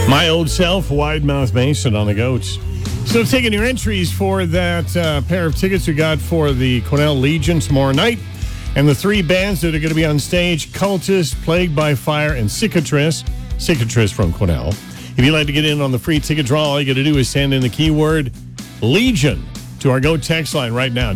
My Old Self, Wide Mouth Mason on the Goats. So taking your entries for that pair of tickets we got for the Quesnel Legion tomorrow night. And the three bands that are going to be on stage, Cultist, Plagued by Fire, and Cicatrice. Cicatrice from Quesnel. If you'd like to get in on the free ticket draw, all you got to do is send in the keyword Legion to our Go text line right now,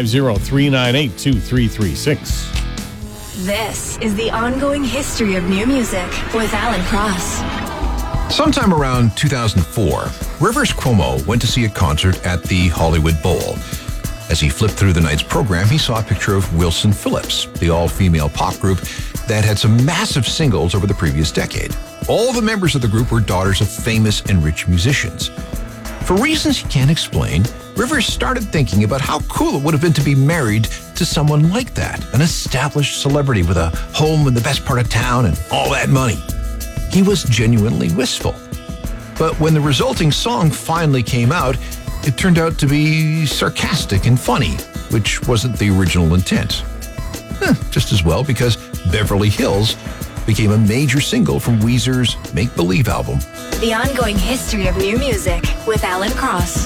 250-398-2336. This is the ongoing history of new music with Alan Cross. Sometime around 2004, Rivers Cuomo went to see a concert at the Hollywood Bowl. As he flipped through the night's program, he saw a picture of Wilson Phillips, the all-female pop group that had some massive singles over the previous decade. All the members of the group were daughters of famous and rich musicians. For reasons he can't explain, Rivers started thinking about how cool it would have been to be married to someone like that, an established celebrity with a home in the best part of town and all that money. He was genuinely wistful. But when the resulting song finally came out, it turned out to be sarcastic and funny, which wasn't the original intent. Just as well, because Beverly Hills became a major single from Weezer's Make Believe album. The ongoing history of new music with Alan Cross.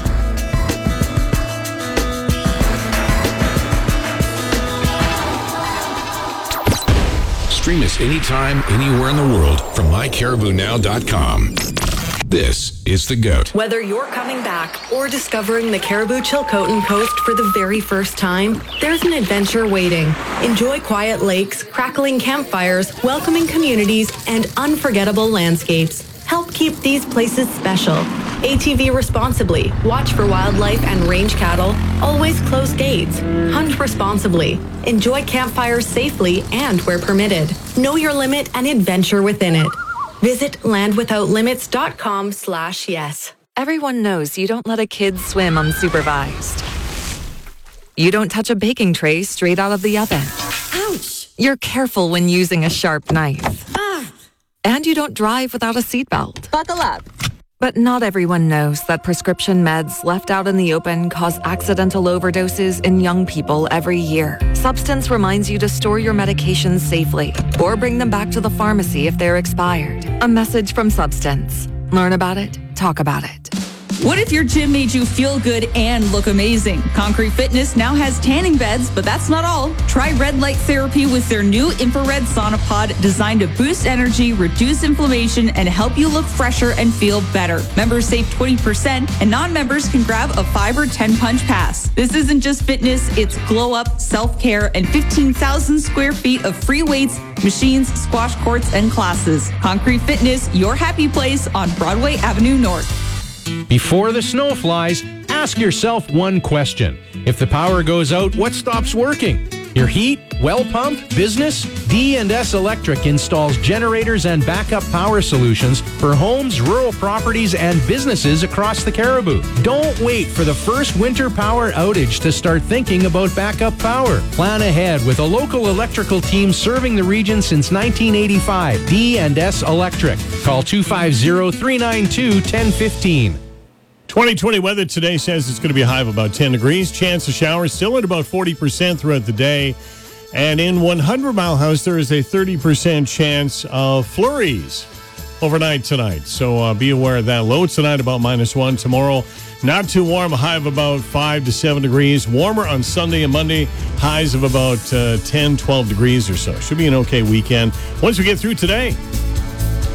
Stream us anytime, anywhere in the world from mycaribounow.com. This is The Goat. Whether you're coming back or discovering the Caribou Chilcotin Coast for the very first time, there's an adventure waiting. Enjoy quiet lakes, crackling campfires, welcoming communities, and unforgettable landscapes. Help keep these places special. ATV responsibly. Watch for wildlife and range cattle. Always close gates. Hunt responsibly. Enjoy campfires safely and where permitted. Know your limit and adventure within it. Visit landwithoutlimits.com/yes. Everyone knows you don't let a kid swim unsupervised. You don't touch a baking tray straight out of the oven. Ouch! You're careful when using a sharp knife. Ah. And you don't drive without a seatbelt. Buckle up. But not everyone knows that prescription meds left out in the open cause accidental overdoses in young people every year. Substance reminds you to store your medications safely or bring them back to the pharmacy if they're expired. A message from Substance. Learn about it, talk about it. What if your gym made you feel good and look amazing? Concrete Fitness now has tanning beds, but that's not all. Try red light therapy with their new infrared sauna pod designed to boost energy, reduce inflammation, and help you look fresher and feel better. Members save 20%, and non-members can grab a 5 or 10 punch pass. This isn't just fitness, it's glow up, self-care, and 15,000 square feet of free weights, machines, squash courts, and classes. Concrete Fitness, your happy place on Broadway Avenue North. Before the snow flies, ask yourself one question. If the power goes out, what stops working? Your heat, well pump, business? D&S Electric installs generators and backup power solutions for homes, rural properties, and businesses across the Caribou. Don't wait for the first winter power outage to start thinking about backup power. Plan ahead with a local electrical team serving the region since 1985. D&S Electric. Call 250-392-1015. 2020 weather today says it's going to be a high of about 10 degrees. Chance of showers still at about 40% throughout the day. And in 100 Mile House, there is a 30% chance of flurries overnight tonight. So be aware of that. Low tonight about -1. Tomorrow, not too warm. A high of about 5 to 7 degrees. Warmer on Sunday and Monday. Highs of about 10, 12 degrees or so. Should be an okay weekend once we get through today.